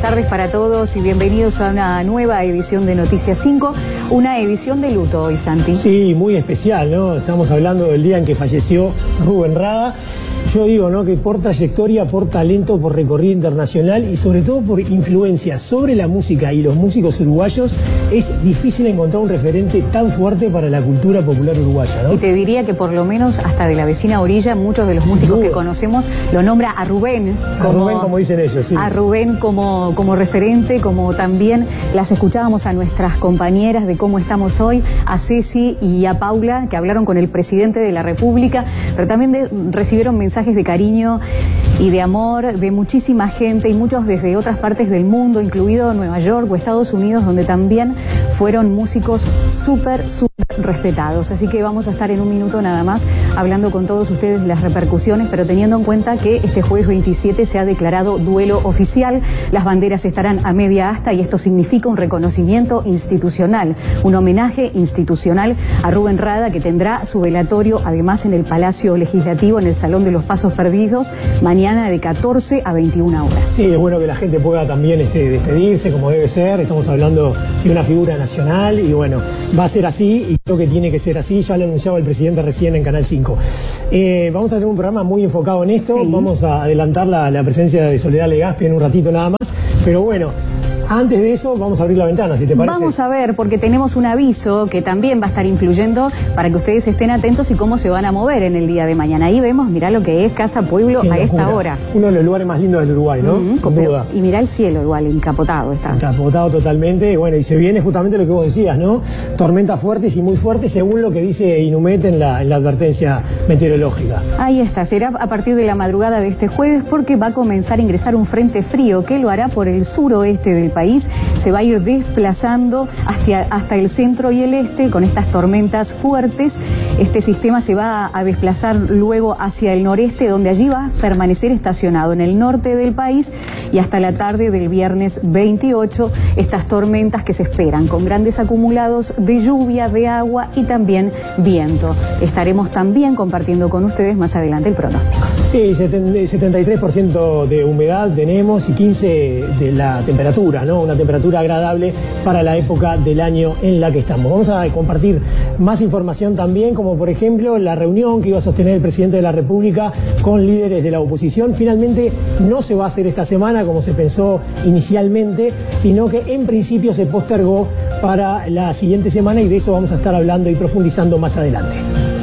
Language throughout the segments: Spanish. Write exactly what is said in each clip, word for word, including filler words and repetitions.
buenas tardes para todos y bienvenidos a una nueva edición de Noticias cinco, una edición de luto hoy, Santi. Sí, muy especial, ¿no? Estamos hablando del día en que falleció Rubén Rada. Yo digo, ¿no?, que por trayectoria, por talento, por recorrido internacional y sobre todo por influencia sobre la música y los músicos uruguayos, es difícil encontrar un referente tan fuerte para la cultura popular uruguaya, ¿no? Y te diría que por lo menos hasta de la vecina orilla, muchos de los músicos que conocemos lo nombra a Rubén. Como, a Rubén, como dicen ellos, sí. A Rubén como, como referente, como también las escuchábamos a nuestras compañeras de Cómo Estamos Hoy, a Ceci y a Paula, que hablaron con el presidente de la República, pero también de, recibieron mensajes de cariño y de amor de muchísima gente y muchos desde otras partes del mundo, incluido Nueva York o Estados Unidos, donde también fueron músicos súper, súper respetados. Así que vamos a estar en un minuto nada más hablando con todos ustedes de las repercusiones, pero teniendo en cuenta que este jueves veintisiete se ha declarado duelo oficial, las banderas estarán a media asta y esto significa un reconocimiento institucional, un homenaje institucional a Rubén Rada, que tendrá su velatorio además en el Palacio Legislativo, en el Salón de los Pasos Perdidos, mañana de catorce a veintiuna horas. Sí, es bueno que la gente pueda también este, despedirse como debe ser. Estamos hablando de una figura nacional y bueno, va a ser así y creo que tiene que ser así. Ya lo anunciaba el presidente recién en Canal cinco. Eh, vamos a tener un programa muy enfocado en esto. Sí. Vamos a adelantar la, la presencia de Soledad Legaspi en un ratito nada más, pero bueno, antes de eso, vamos a abrir la ventana, si te parece. Vamos a ver, porque tenemos un aviso que también va a estar influyendo para que ustedes estén atentos y cómo se van a mover en el día de mañana. Ahí vemos, mirá lo que es Casa Pueblo a esta hora. Uno de los lugares más lindos del Uruguay, ¿no? Mm-hmm, Sin duda. Y mirá el cielo igual, encapotado está. Encapotado totalmente. Bueno, y se viene justamente lo que vos decías, ¿no? Tormentas fuertes y muy fuertes, según lo que dice Inumet en la, en la advertencia meteorológica. Ahí está, será a partir de la madrugada de este jueves, porque va a comenzar a ingresar un frente frío que lo hará por el suroeste del país. Se va a ir desplazando hasta, hasta el centro y el este con estas tormentas fuertes. Este sistema se va a desplazar luego hacia el noreste, donde allí va a permanecer estacionado en el norte del país, y hasta la tarde del viernes veintiocho estas tormentas que se esperan con grandes acumulados de lluvia, de agua y también viento. Estaremos también compartiendo con ustedes más adelante el pronóstico. Sí, setenta y tres por ciento de humedad tenemos y quince por ciento de la temperatura, ¿no? Una temperatura agradable para la época del año en la que estamos. Vamos a compartir más información también, como por ejemplo la reunión que iba a sostener el presidente de la República con líderes de la oposición. Finalmente no se va a hacer esta semana como se pensó inicialmente, sino que en principio se postergó para la siguiente semana y de eso vamos a estar hablando y profundizando más adelante.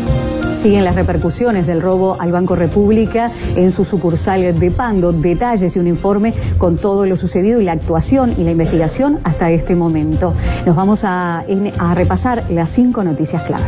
Siguen las repercusiones del robo al Banco República en su sucursal de Pando. Detalles y un informe con todo lo sucedido y la actuación y la investigación hasta este momento. Nos vamos a, a repasar las cinco noticias clave.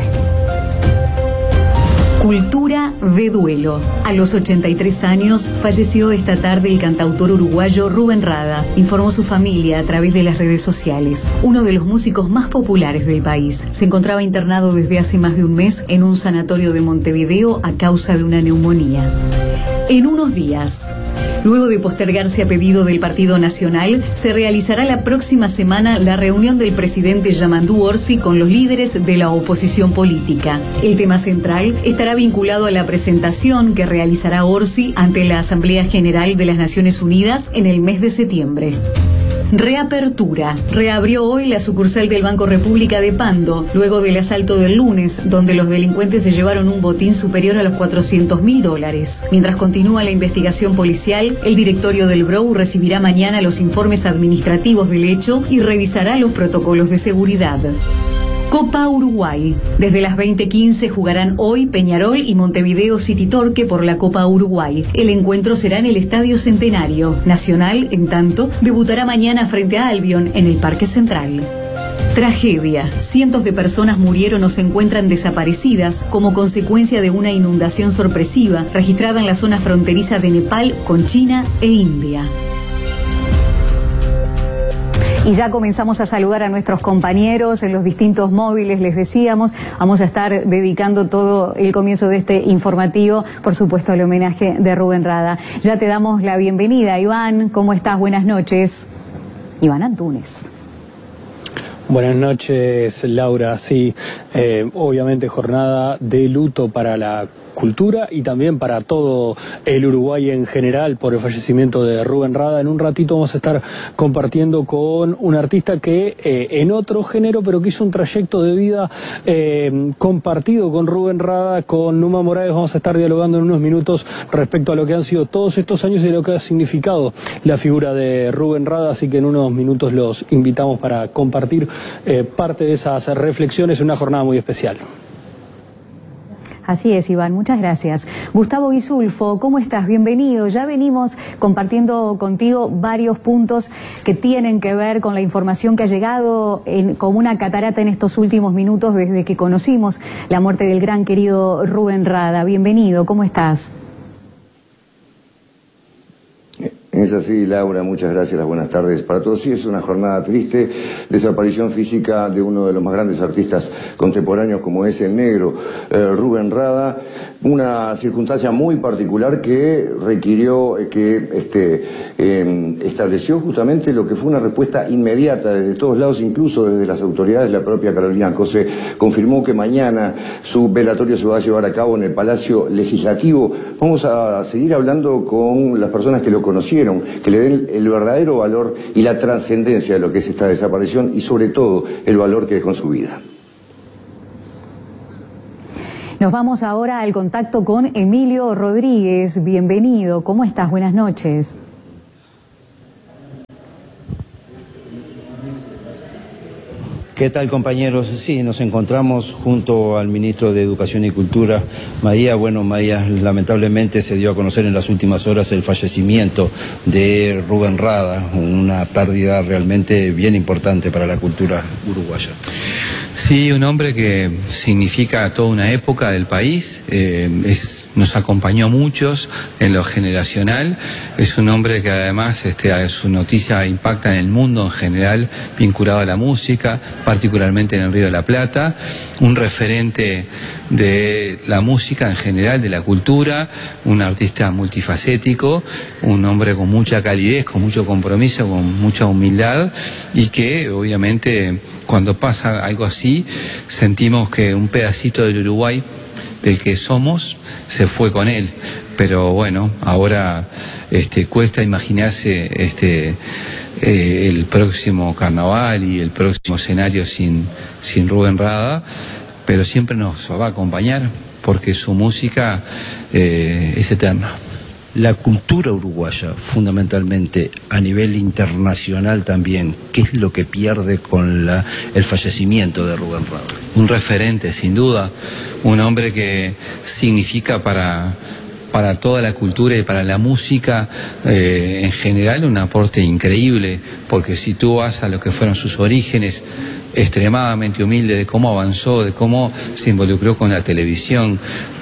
Cultura de duelo. A los ochenta y tres años falleció esta tarde el cantautor uruguayo Rubén Rada, informó su familia a través de las redes sociales. Uno de los músicos más populares del país. Se encontraba internado desde hace más de un mes en un sanatorio de Montevideo a causa de una neumonía. En unos días, luego de postergarse a pedido del Partido Nacional, se realizará la próxima semana la reunión del presidente Yamandú Orsi con los líderes de la oposición política. El tema central estará vinculado a la presentación que realizará Orsi ante la Asamblea General de las Naciones Unidas en el mes de septiembre. Reapertura. Reabrió hoy la sucursal del Banco República de Pando, luego del asalto del lunes, donde los delincuentes se llevaron un botín superior a los cuatrocientos mil dólares. Mientras continúa la investigación policial, el directorio del B R O U recibirá mañana los informes administrativos del hecho y revisará los protocolos de seguridad. Copa Uruguay. Desde las veinte quince jugarán hoy Peñarol y Montevideo City Torque por la Copa Uruguay. El encuentro será en el Estadio Centenario. Nacional, en tanto, debutará mañana frente a Albion en el Parque Central. Tragedia. Cientos de personas murieron o se encuentran desaparecidas como consecuencia de una inundación sorpresiva registrada en la zona fronteriza de Nepal con China e India. Y ya comenzamos a saludar a nuestros compañeros en los distintos móviles, les decíamos. Vamos a estar dedicando todo el comienzo de este informativo, por supuesto, al homenaje de Rubén Rada. Ya te damos la bienvenida, Iván. ¿Cómo estás? Buenas noches. Iván Antunes. Buenas noches, Laura. Sí, eh, obviamente jornada de luto para la cultura y también para todo el Uruguay en general por el fallecimiento de Rubén Rada. En un ratito vamos a estar compartiendo con un artista que eh, en otro género, pero que hizo un trayecto de vida eh, compartido con Rubén Rada, con Numa Morales. Vamos a estar dialogando en unos minutos respecto a lo que han sido todos estos años y lo que ha significado la figura de Rubén Rada, así que en unos minutos los invitamos para compartir eh, parte de esas reflexiones en una jornada muy especial. Así es, Iván, muchas gracias. Gustavo Guisulfo, ¿cómo estás? Bienvenido. Ya venimos compartiendo contigo varios puntos que tienen que ver con la información que ha llegado en, como una catarata en estos últimos minutos desde que conocimos la muerte del gran querido Rubén Rada. Bienvenido, ¿cómo estás? Es así, Laura, muchas gracias, las buenas tardes para todos. Sí, es una jornada triste, desaparición física de uno de los más grandes artistas contemporáneos como es el negro, eh, Rubén Rada, una circunstancia muy particular que requirió, eh, que este, eh, estableció justamente lo que fue una respuesta inmediata desde todos lados, incluso desde las autoridades. La propia Carolina Cose confirmó que mañana su velatorio se va a llevar a cabo en el Palacio Legislativo. Vamos a seguir hablando con las personas que lo conocieron, que le den el verdadero valor y la trascendencia de lo que es esta desaparición y sobre todo el valor que dejó en su vida. Nos vamos ahora al contacto con Emilio Rodríguez. Bienvenido, ¿cómo estás? Buenas noches. ¿Qué tal, compañeros? Sí, nos encontramos junto al ministro de Educación y Cultura, Maía. Bueno, Maía, lamentablemente se dio a conocer en las últimas horas el fallecimiento de Rubén Rada, una pérdida realmente bien importante para la cultura uruguaya. Sí, un hombre que significa toda una época del país, eh, es, nos acompañó a muchos en lo generacional, es un hombre que además este, su noticia impacta en el mundo en general, vinculado a la música, particularmente en el Río de la Plata, un referente de la música en general, de la cultura, un artista multifacético, un hombre con mucha calidez, con mucho compromiso, con mucha humildad y que obviamente cuando pasa algo así sentimos que un pedacito del Uruguay del que somos se fue con él, pero bueno, ahora este, cuesta imaginarse este eh, el próximo carnaval y el próximo escenario sin, sin Rubén Rada, pero siempre nos va a acompañar porque su música eh, es eterna. La cultura uruguaya, fundamentalmente a nivel internacional también, ¿qué es lo que pierde con la, el fallecimiento de Rubén Rada? Un referente, sin duda, un hombre que significa para, para toda la cultura y para la música eh, en general un aporte increíble, porque si tú vas a lo que fueron sus orígenes, extremadamente humilde, de cómo avanzó, de cómo se involucró con la televisión,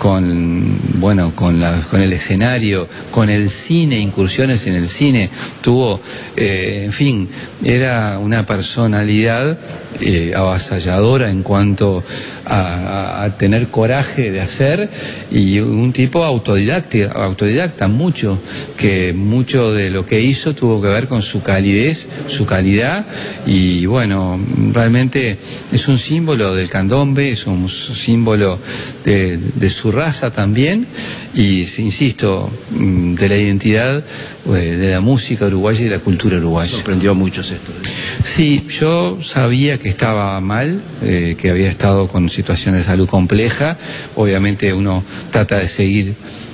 con bueno, con la, con el escenario, con el cine, incursiones en el cine, tuvo, eh, en fin, era una personalidad eh, avasalladora en cuanto a, a, a tener coraje de hacer y un tipo autodidacta, autodidacta mucho, que mucho de lo que hizo tuvo que ver con su calidez, su calidad y bueno, realmente es un símbolo del candombe, es un símbolo de, de su raza también y, insisto, de la identidad de la música uruguaya y de la cultura uruguaya. Sorprendió a muchos esto. Sí, yo sabía que estaba mal, eh, que había estado con situaciones de salud compleja. Obviamente uno trata de seguir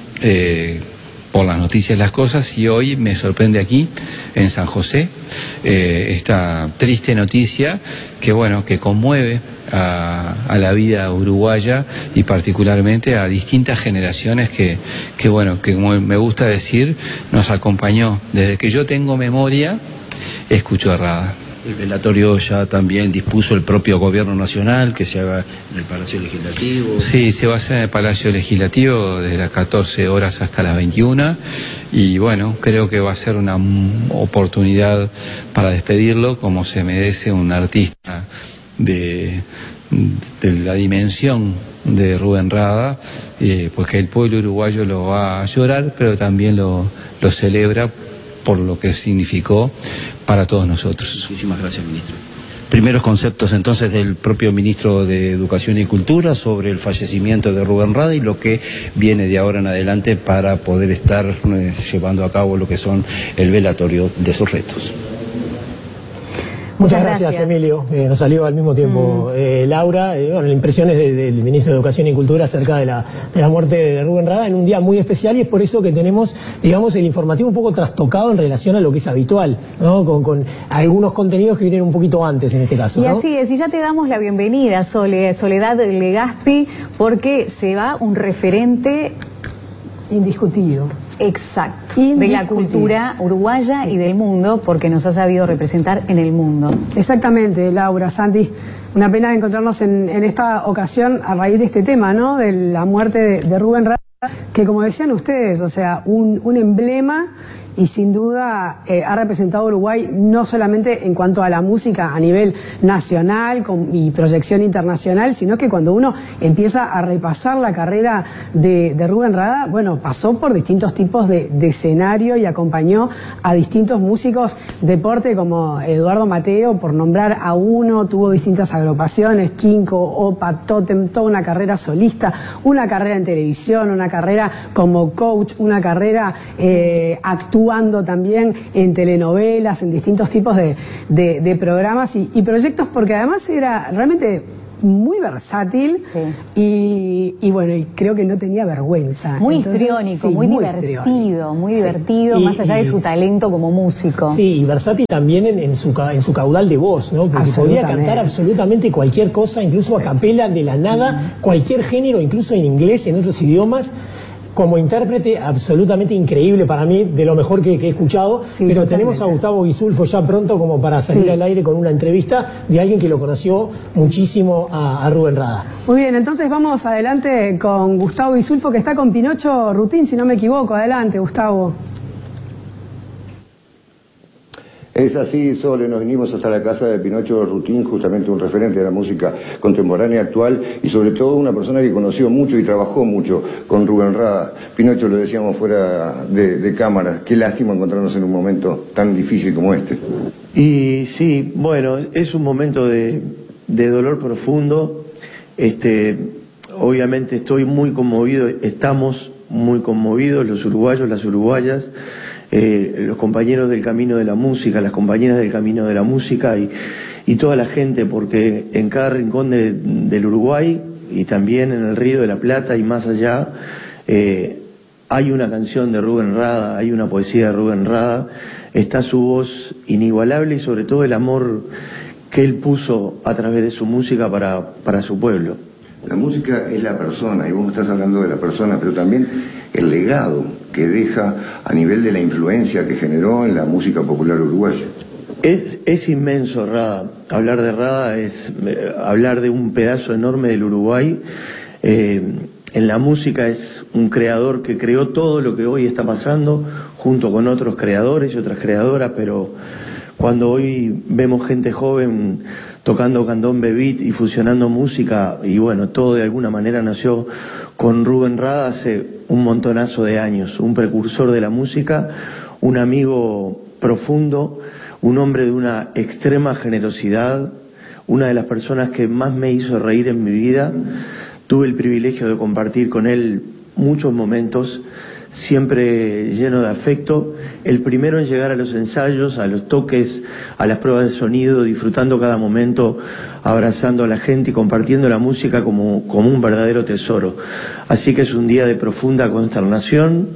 eh, por las noticias las cosas y hoy me sorprende aquí, en San José, eh, esta triste noticia que, bueno, que conmueve a, a la vida uruguaya y particularmente a distintas generaciones que, que, bueno, que como me gusta decir, nos acompañó desde que yo tengo memoria, escucho a Rada. El velatorio ya también dispuso el propio gobierno nacional que se haga en el Palacio Legislativo. Sí, se va a hacer en el Palacio Legislativo desde las catorce horas hasta las veintiuna y bueno, creo que va a ser una oportunidad para despedirlo como se merece un artista de, de la dimensión de Rubén Rada, eh, pues que el pueblo uruguayo lo va a llorar, pero también lo, lo celebra por lo que significó para todos nosotros. Muchísimas gracias, ministro. primeros conceptos entonces del propio ministro de Educación y Cultura sobre el fallecimiento de Rubén Rada y lo que viene de ahora en adelante para poder estar eh, llevando a cabo lo que son el velatorio de sus restos. Muchas gracias, gracias Emilio. Eh, nos salió al mismo tiempo mm. eh, Laura. Eh, bueno, las impresiones de, del ministro de Educación y Cultura acerca de la, de la muerte de Rubén Rada en un día muy especial, y es por eso que tenemos, digamos, el informativo un poco trastocado en relación a lo que es habitual, ¿no? Con, con algunos contenidos que vienen un poquito antes en este caso, ¿no? Y así es, y ya te damos la bienvenida, Sole, Soledad Legaspi, porque se va un referente indiscutido. Exacto, de la cultura uruguaya, sí, y del mundo, porque nos ha sabido representar en el mundo. Exactamente, Laura, Santi, una pena encontrarnos en, en esta ocasión a raíz de este tema, ¿no? De la muerte de, de Rubén Rada, que como decían ustedes, o sea, un, un emblema, y sin duda eh, ha representado a Uruguay no solamente en cuanto a la música a nivel nacional con, y proyección internacional, sino que cuando uno empieza a repasar la carrera de, de Rubén Rada, bueno, pasó por distintos tipos de, de escenario y acompañó a distintos músicos de porte como Eduardo Mateo, por nombrar a uno, tuvo distintas agrupaciones, Kinko, Opa, Totem, toda una carrera solista, una carrera en televisión, una carrera como coach, una carrera eh, actual, actuando también en telenovelas, en distintos tipos de, de, de programas y, y proyectos, porque además era realmente muy versátil, sí, y, y bueno, y creo que no tenía vergüenza. Muy Entonces, histriónico, sí, muy, muy divertido, histriónico. muy divertido, sí, más allá y, de su talento como músico. Sí, y versátil también en, en, su, en su caudal de voz, ¿no? Porque podía cantar absolutamente cualquier cosa, incluso a capela, de la nada, cualquier género, incluso en inglés, en otros idiomas. Como intérprete absolutamente increíble para mí, de lo mejor que, que he escuchado, sí, pero totalmente. Tenemos a Gustavo Guisulfo ya pronto como para salir, sí, al aire con una entrevista de alguien que lo conoció muchísimo a, a Rubén Rada. Muy bien, entonces vamos adelante con Gustavo Guisulfo, que está con Pinocho Rutín, si no me equivoco. Adelante, Gustavo. Es así, Sole, nos vinimos hasta la casa de Pinocho Rutín, justamente un referente de la música contemporánea actual y sobre todo una persona que conoció mucho y trabajó mucho con Rubén Rada. Pinocho, lo decíamos fuera de, de cámara, qué lástima encontrarnos en un momento tan difícil como este. Y sí, bueno, es un momento de, de dolor profundo. Este, obviamente estoy muy conmovido, estamos muy conmovidos los uruguayos, las uruguayas. Eh, los compañeros del Camino de la Música, las compañeras del Camino de la Música y, y toda la gente, porque en cada rincón de, del Uruguay y también en el Río de la Plata y más allá eh, hay una canción de Rubén Rada, hay una poesía de Rubén Rada, está su voz inigualable y sobre todo el amor que él puso a través de su música para, para su pueblo. La música es la persona, y vos me estás hablando de la persona, pero también el legado que deja a nivel de la influencia que generó en la música popular uruguaya. Es, es inmenso Rada, hablar de Rada es eh, hablar de un pedazo enorme del Uruguay. Eh, en la música es un creador que creó todo lo que hoy está pasando, junto con otros creadores y otras creadoras, pero cuando hoy vemos gente joven tocando candombe beat y fusionando música, y bueno, todo de alguna manera nació con Rubén Rada hace un montonazo de años, un precursor de la música, un amigo profundo, un hombre de una extrema generosidad, una de las personas que más me hizo reír en mi vida. Tuve el privilegio de compartir con él muchos momentos, siempre lleno de afecto, el primero en llegar a los ensayos, a los toques, a las pruebas de sonido, disfrutando cada momento, abrazando a la gente y compartiendo la música como, como un verdadero tesoro. Así que es un día de profunda consternación.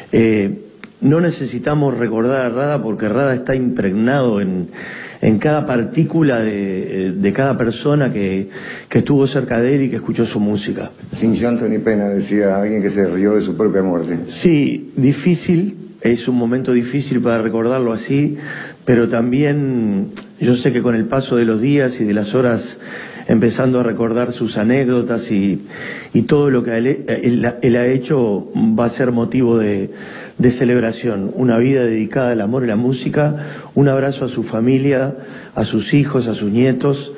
Eh, no necesitamos recordar a Rada porque Rada está impregnado en, en cada partícula de, de cada persona que, que estuvo cerca de él y que escuchó su música. Sin llanto ni pena, decía alguien que se rió de su propia muerte. Sí, difícil, es un momento difícil para recordarlo así, pero también yo sé que con el paso de los días y de las horas, empezando a recordar sus anécdotas y, y todo lo que él, él, él ha hecho, va a ser motivo de, de celebración. Una vida dedicada al amor y la música, un abrazo a su familia, a sus hijos, a sus nietos,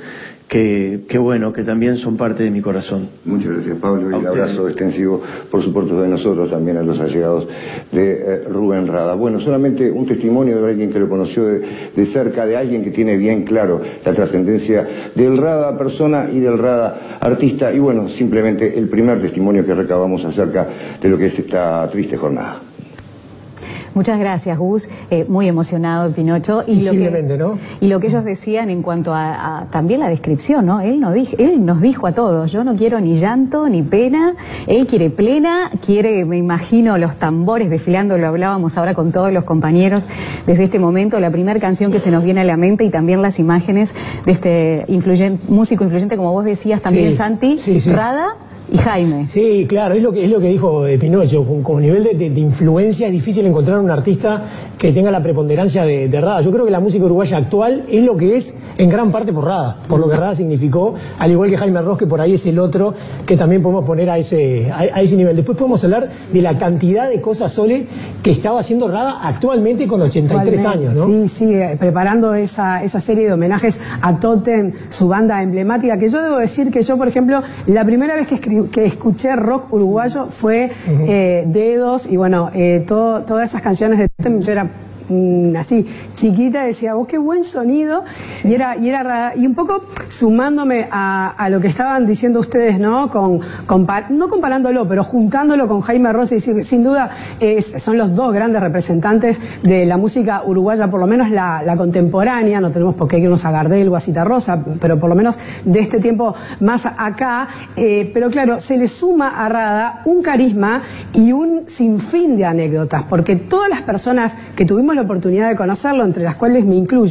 que, que bueno, que también son parte de mi corazón. Muchas gracias, Pablo, y un abrazo extensivo, por supuesto, de nosotros también a los allegados de eh, Rubén Rada. Bueno, solamente un testimonio de alguien que lo conoció de, de cerca, de alguien que tiene bien claro la trascendencia del Rada persona y del Rada artista, y bueno, simplemente el primer testimonio que recabamos acerca de lo que es esta triste jornada. Muchas gracias, Gus. Eh, muy emocionado, Pinocho. Y, y lo que, ¿no? Y lo que ellos decían en cuanto a, a también la descripción, ¿no? Él, no dij, él nos dijo a todos, yo no quiero ni llanto ni pena, él quiere plena, quiere, me imagino, los tambores desfilando, lo hablábamos ahora con todos los compañeros desde este momento, la primera canción que se nos viene a la mente y también las imágenes de este influyente, músico influyente, como vos decías, también sí, Santi, sí, sí. Rada y Jaime. Sí, claro, es lo que, es lo que dijo eh, Pinocho, con, con nivel de, de, de influencia es difícil encontrar un artista que tenga la preponderancia de, de Rada. Yo creo que la música uruguaya actual es lo que es en gran parte por Rada, por lo que Rada significó, al igual que Jaime Ross, que por ahí es el otro que también podemos poner a ese, a, a ese nivel. Después podemos hablar de la cantidad de cosas, Sole, que estaba haciendo Rada actualmente con ochenta y tres años, ¿no? Sí, sí, eh, preparando esa, esa serie de homenajes a Totem, su banda emblemática, que yo debo decir que yo, por ejemplo, la primera vez que escribí que escuché rock uruguayo fue uh-huh. eh, Dedos y bueno, eh, todo, todas esas canciones de Totem, yo era mmm, así chiquita, decía, oh, qué buen sonido, y era, y era y un poco sumándome a, a lo que estaban diciendo ustedes, ¿no? Con, compar, no comparándolo, pero juntándolo con Jaime Ross, y decir, sin duda es, son los dos grandes representantes de la música uruguaya, por lo menos la, la contemporánea, no tenemos por qué irnos a Gardel o a Citarrosa, pero por lo menos de este tiempo más acá, eh, pero claro, se le suma a Rada un carisma y un sinfín de anécdotas, porque todas las personas que tuvimos la oportunidad de conocerlo, entre las cuales me incluyo,